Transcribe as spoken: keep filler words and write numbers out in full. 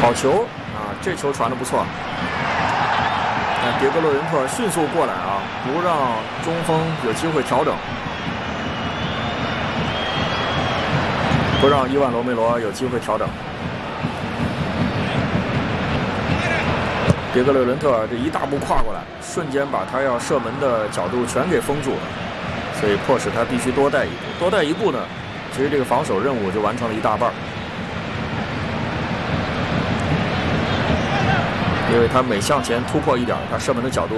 好球啊！这球传得不错。那迭戈·洛伦特迅速过来啊，不让中锋有机会调整，不让伊万·罗梅罗有机会调整。迭戈·洛伦特这一大步跨过来，瞬间把他要射门的角度全给封住了，所以迫使他必须多带一步。多带一步呢，其实这个防守任务就完成了一大半。因为他每向前突破一点，他射门的角度